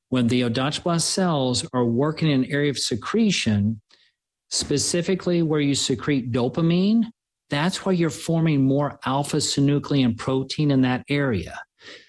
when the odontoblast cells are working in an area of secretion, specifically where you secrete dopamine, that's why you're forming more alpha-synuclein protein in that area.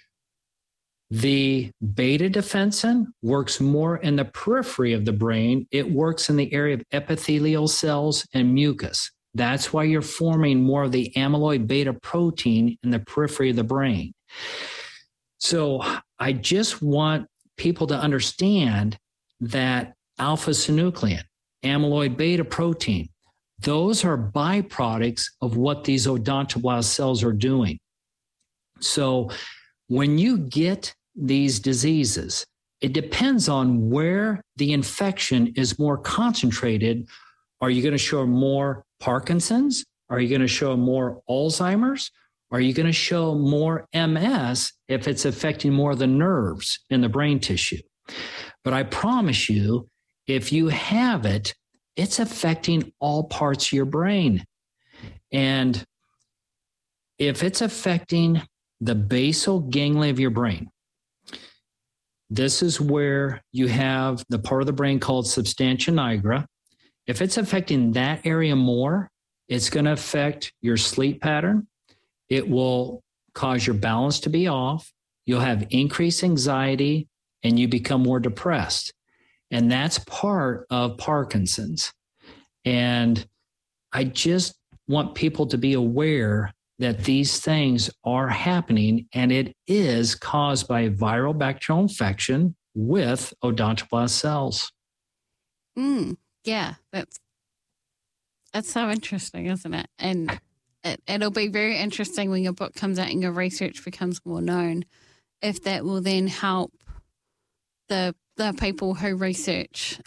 The beta defensin works more in the periphery of the brain. It works in the area of epithelial cells and mucus. That's why you're forming more of the amyloid beta protein in the periphery of the brain. So I just want people to understand that alpha-synuclein, amyloid beta protein, those are byproducts of what these odontoblast cells are doing. So when you get these diseases, it depends on where the infection is more concentrated. Are you going to show more Parkinson's? Are you going to show more Alzheimer's? Are you going to show more MS if it's affecting more of the nerves in the brain tissue? But I promise you, if you have it, it's affecting all parts of your brain. And if it's affecting the basal ganglia of your brain, this is where you have the part of the brain called substantia nigra. If it's affecting that area more, it's going to affect your sleep pattern. It will cause your balance to be off. You'll have increased anxiety and you become more depressed. And that's part of Parkinson's. And I just want people to be aware that these things are happening, and it is caused by viral bacterial infection with odontoblast cells. Yeah, that's so interesting, isn't it? And it'll be very interesting when your book comes out and your research becomes more known, if that will then help the people who research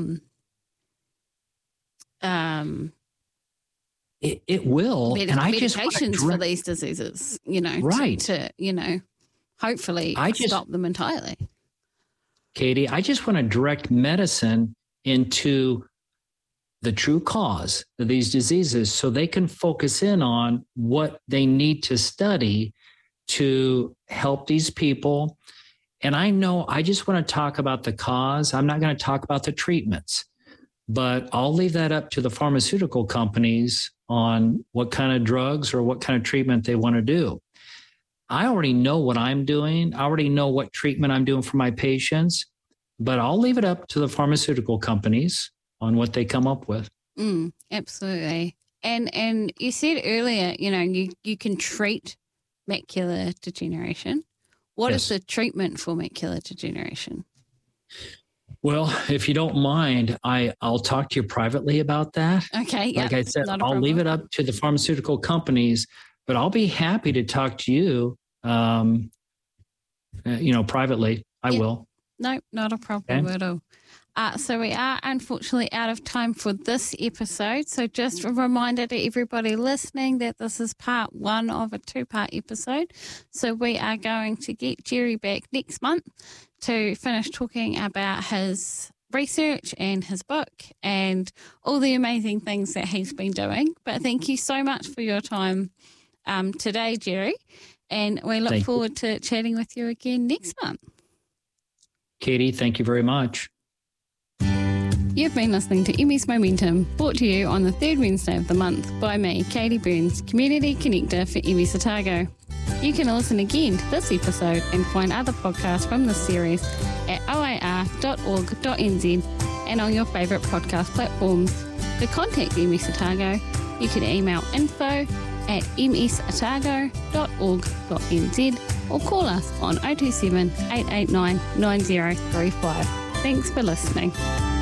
It will, and I just medications for these diseases, right? To hopefully stop them entirely. Katie, I just want to direct medicine into the true cause of these diseases, so they can focus in on what they need to study to help these people. And I know I just want to talk about the cause. I'm not going to talk about the treatments, but I'll leave that up to the pharmaceutical companies on what kind of drugs or what kind of treatment they want to do. I already know what I'm doing. I already know what treatment I'm doing for my patients, but I'll leave it up to the pharmaceutical companies on what they come up with. Absolutely. And you said earlier, you can treat macular degeneration. What is the treatment for macular degeneration? Well, if you don't mind, I'll talk to you privately about that. Okay. Yeah. Like I said, I'll leave it up to the pharmaceutical companies, but I'll be happy to talk to you, privately. I will. No, not a problem at all. So we are unfortunately out of time for this episode. So just a reminder to everybody listening that this is part one of a two-part episode. So we are going to get Jerry back next month to finish talking about his research and his book and all the amazing things that he's been doing. But thank you so much for your time today, Jerry. And we look forward to chatting with you again next month. Katie, thank you very much. You've been listening to MS Momentum, brought to you on the third Wednesday of the month by me, Katie Burns, Community Connector for MS Otago. You can listen again to this episode and find other podcasts from this series at oar.org.nz and on your favourite podcast platforms. To contact MS Otago, you can email info@msotago.org.nz or call us on 027 889 9035. Thanks for listening.